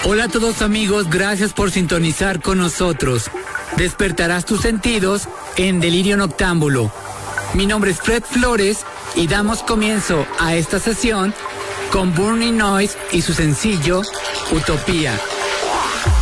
Hola a todos amigos, gracias por sintonizar con nosotros. Despertarás tus sentidos en Delirio Noctámbulo. Mi nombre es Fred Flores y damos comienzo a esta sesión con Burning Noise y su sencillo Utopía.